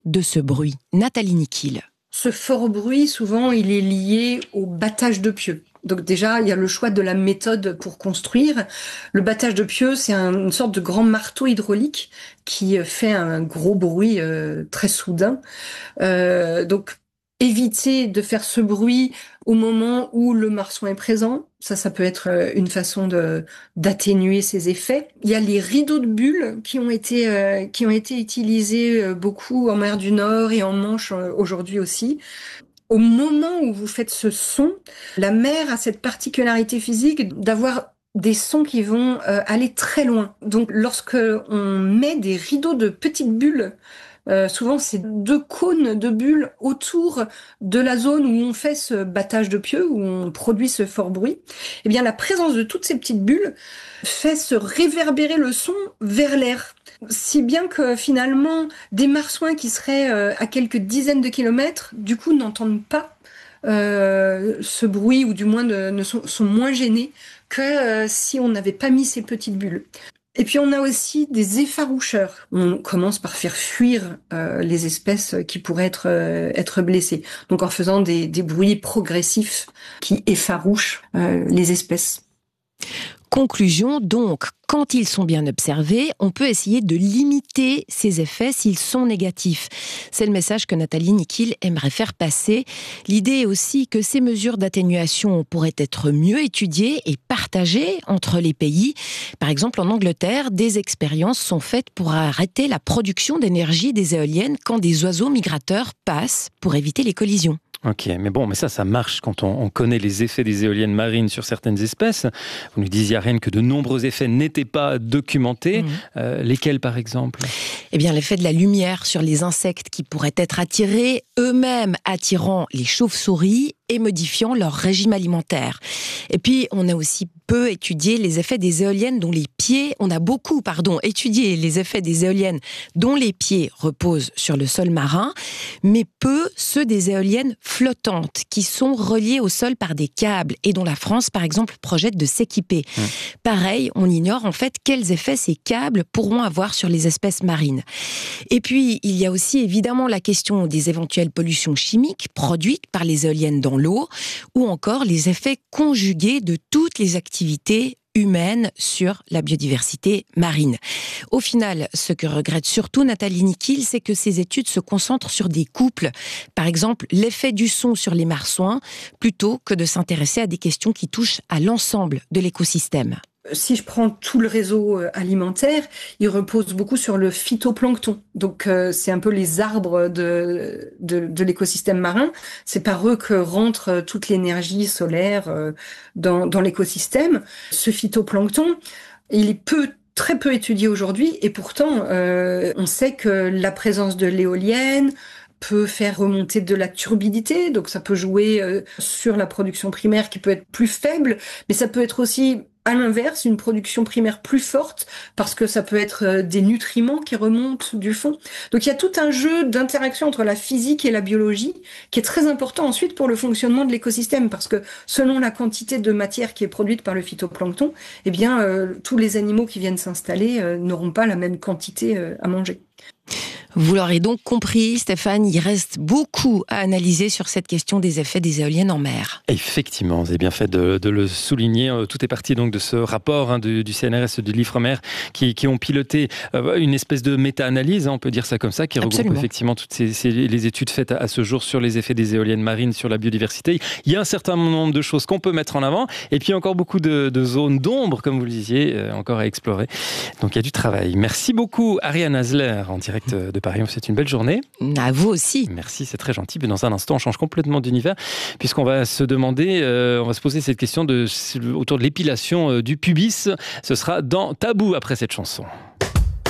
de ce bruit? Nathalie Niquille. Ce fort bruit, souvent, il est lié au battage de pieux. Donc déjà, il y a le choix de la méthode pour construire. Le battage de pieux, c'est une sorte de grand marteau hydraulique qui fait un gros bruit très soudain. Donc, éviter de faire ce bruit au moment où le marsouin est présent. Ça peut être une façon d'atténuer ses effets. Il y a les rideaux de bulles qui ont été utilisés beaucoup en mer du Nord et en Manche aujourd'hui aussi. Au moment où vous faites ce son, la mer a cette particularité physique d'avoir des sons qui vont aller très loin. Donc, lorsque on met des rideaux de petites bulles, souvent c'est 2 cônes de bulles autour de la zone où on fait ce battage de pieux, où on produit ce fort bruit, eh bien la présence de toutes ces petites bulles fait se réverbérer le son vers l'air. Si bien que finalement, des marsouins qui seraient à quelques dizaines de kilomètres, du coup, n'entendent pas ce bruit, ou du moins sont moins gênés que si on n'avait pas mis ces petites bulles. Et puis on a aussi des effaroucheurs. On commence par faire fuir les espèces qui pourraient être blessées. Donc en faisant des bruits progressifs qui effarouchent les espèces. Conclusion donc, quand ils sont bien observés, on peut essayer de limiter ces effets s'ils sont négatifs. C'est le message que Nathalie Niquille aimerait faire passer. L'idée est aussi que ces mesures d'atténuation pourraient être mieux étudiées et partagées entre les pays. Par exemple, en Angleterre, des expériences sont faites pour arrêter la production d'énergie des éoliennes quand des oiseaux migrateurs passent pour éviter les collisions. Ok, mais ça marche quand on connaît les effets des éoliennes marines sur certaines espèces. Vous nous disiez, Ariane, que de nombreux effets n'étaient pas documentés. Lesquels, par exemple ? Eh bien, l'effet de la lumière sur les insectes qui pourraient être attirés, eux-mêmes attirant les chauves-souris et modifiant leur régime alimentaire. Et puis, on a aussi peu étudié les effets des éoliennes dont les pieds... On a beaucoup, étudié les effets des éoliennes dont les pieds reposent sur le sol marin, mais peu ceux des éoliennes flottantes qui sont reliées au sol par des câbles et dont la France, par exemple, projette de s'équiper. Pareil, on ignore en fait quels effets ces câbles pourront avoir sur les espèces marines. Et puis, il y a aussi évidemment la question des éventuelles pollutions chimiques produites par les éoliennes dans l'eau, ou encore les effets conjugués de toutes les activités humaines sur la biodiversité marine. Au final, ce que regrette surtout Nathalie Niquille, c'est que ces études se concentrent sur des couples, par exemple l'effet du son sur les marsouins, plutôt que de s'intéresser à des questions qui touchent à l'ensemble de l'écosystème. Si je prends tout le réseau alimentaire, il repose beaucoup sur le phytoplancton. Donc c'est un peu les arbres de l'écosystème marin. C'est par eux que rentre toute l'énergie solaire dans l'écosystème. Ce phytoplancton, il est très peu étudié aujourd'hui, et pourtant on sait que la présence de l'éolienne peut faire remonter de la turbidité, donc ça peut jouer sur la production primaire qui peut être plus faible, mais ça peut être aussi à l'inverse, une production primaire plus forte, parce que ça peut être des nutriments qui remontent du fond. Donc il y a tout un jeu d'interaction entre la physique et la biologie qui est très important ensuite pour le fonctionnement de l'écosystème, parce que selon la quantité de matière qui est produite par le phytoplancton, eh bien tous les animaux qui viennent s'installer n'auront pas la même quantité à manger. Vous l'aurez donc compris, Stéphane, il reste beaucoup à analyser sur cette question des effets des éoliennes en mer. Effectivement, vous avez bien fait de le souligner. Tout est parti donc de ce rapport du CNRS et de l'Ifremer qui ont piloté une espèce de méta-analyse, on peut dire ça comme ça, qui regroupe effectivement toutes les études faites à ce jour sur les effets des éoliennes marines sur la biodiversité. Il y a un certain nombre de choses qu'on peut mettre en avant, et puis encore beaucoup de zones d'ombre, comme vous le disiez, encore à explorer. Donc il y a du travail. Merci beaucoup, Ariane Hasler, en direct de Paris. On vous souhaite une belle journée. À vous aussi. Merci, c'est très gentil. Mais dans un instant, on change complètement d'univers, puisqu'on va se demander, on va se poser cette question autour de l'épilation du pubis. Ce sera dans Tabou après cette chanson.